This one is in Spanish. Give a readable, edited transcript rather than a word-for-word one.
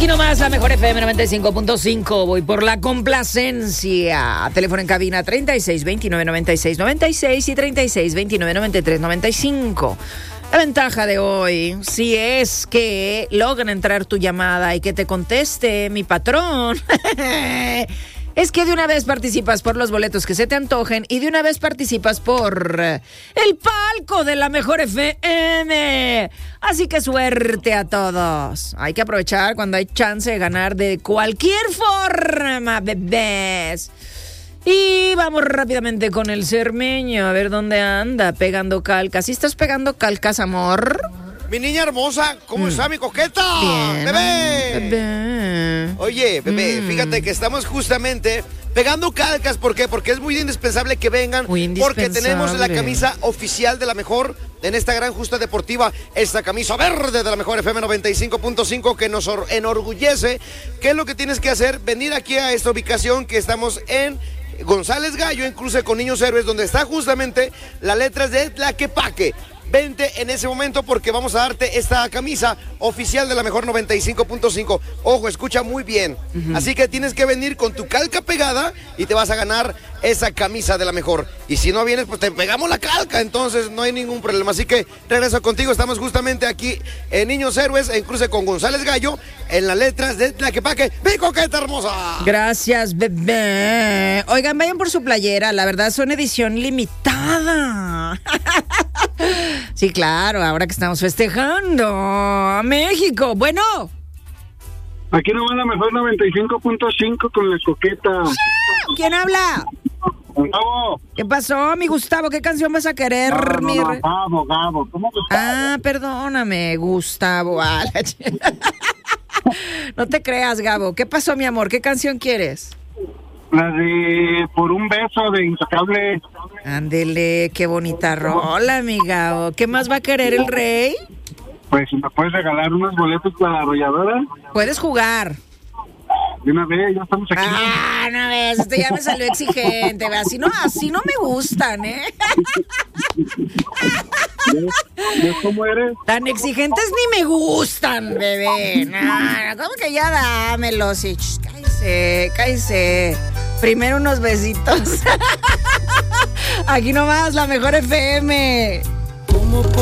Aquí nomás la mejor FM 95.5. Voy por la complacencia. Teléfono en cabina 3629-9696 y 3629-9395. La ventaja de hoy, si es que logran entrar tu llamada y que te conteste mi patrón, es que de una vez participas por los boletos que se te antojen y de una vez participas por el palco de la mejor FM. Así que suerte a todos. Hay que aprovechar cuando hay chance de ganar de cualquier forma, bebés. Y vamos rápidamente con el cermeño, a ver dónde anda pegando calcas. ¿Sí estás pegando calcas, amor? Mi niña hermosa, ¿cómo está mi coqueta? Bien. ¡Bebé! Oye, bebé, fíjate que estamos justamente pegando calcas. ¿Por qué? Porque es muy indispensable que vengan. Porque tenemos la camisa oficial de la mejor en esta gran justa deportiva. Esta camisa verde de la mejor FM 95.5 que nos enorgullece. ¿Qué es lo que tienes que hacer? Venir aquí a esta ubicación que estamos en González Gallo, en cruce con Niños Héroes, donde está justamente las letras de Tlaquepaque. Vente en ese momento porque vamos a darte esta camisa oficial de la mejor 95.5. Ojo, escucha muy bien. Así que tienes que venir con tu calca pegada y te vas a ganar esa camisa de la mejor. Y si no vienes, pues te pegamos la calca, entonces no hay ningún problema. Así que regreso contigo. Estamos justamente aquí en Niños Héroes, en cruce con González Gallo, en las letras de Tlaquepaque. ¡Mi coqueta hermosa! Gracias, bebé. Oigan, vayan por su playera. La verdad, son edición limitada. Sí, claro, ahora que estamos festejando a México. Bueno. Aquí no va la mejor 95.5 con la coqueta. ¿Quién habla? Gabo. ¿Qué pasó, mi Gustavo? ¿Qué canción vas a querer? Gabo. ¿Cómo Gustavo? Ah, perdóname, Gustavo. No te creas, Gabo. ¿Qué pasó, mi amor? ¿Qué canción quieres? La de Por un beso de Intocable. Ándele, qué bonita rola, mi Gabo. ¿Qué más va a querer el rey? Pues si me puedes regalar unos boletos para la arrolladora. Puedes jugar. De una vez, ya estamos aquí. Ah, una vez, ya me salió exigente. Así no me gustan, ¿eh? ¿Ves cómo eres? Tan exigentes ni me gustan, bebé. No, ¿cómo que ya dámelos? Y, cállese. Primero unos besitos. Aquí nomás, la mejor FM.